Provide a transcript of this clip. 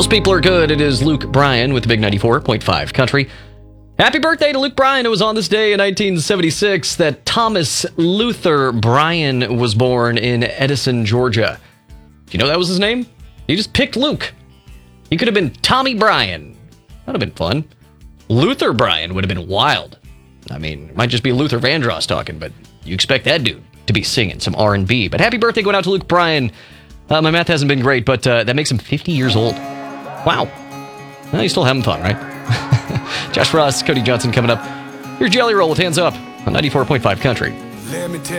Most people are good. It is Luke Bryan with the Big 94.5 Country. Happy birthday to Luke Bryan. It was on this day in 1976 that Thomas Luther Bryan was born in Edison, Georgia. Do you know that was his name? He just picked Luke. He could have been Tommy Bryan. That would have been fun. Luther Bryan would have been wild. I mean, it might just be Luther Vandross talking, but you expect that dude to be singing some R&B. But happy birthday going out to Luke Bryan. My math hasn't been great, but that makes him 50 years old. Wow. Well, he's still having fun, right? Josh Ross, Cody Johnson coming up. Here's Jelly Roll with Hands Up on 94.5 Country. Let me tell